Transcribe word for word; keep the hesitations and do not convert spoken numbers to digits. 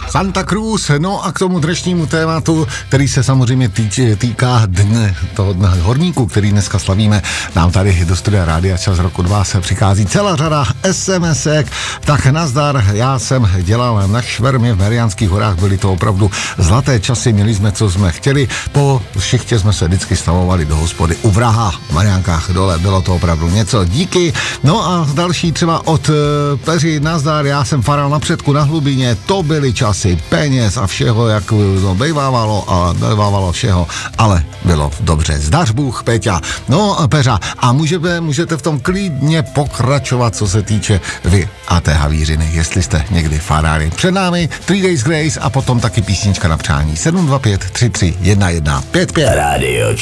Santa Cruz, no a k tomu dnešnímu tématu, který se samozřejmě týč, týká dne, toho dne horníku, který dneska slavíme, nám tady do studia Rádia Čas roku dva se přichází celá řada SMSek, tak nazdar, já jsem dělal na švermě v Mariánských horách, byly to opravdu zlaté časy, měli jsme, co jsme chtěli, po šichtě jsme se vždycky stavovali do hospody u Vraha v Mariánkách dole, bylo to opravdu něco, díky. No a další třeba od uh, Peři, nazdar, já jsem faral na předku na Hlubině, to byly časy peněz a všeho, jak no, bejvávalo a bejvávalo všeho, ale bylo dobře. Zdař Bůh, Peťa. No a Peřa, a můžete, můžete v tom klidně pokračovat, co se týče vy a té havířiny, jestli jste někdy farári. Před námi Three Days Grace a potom taky písnička na přání sedm dva pět tři tři jedna jedna pět pět. Radio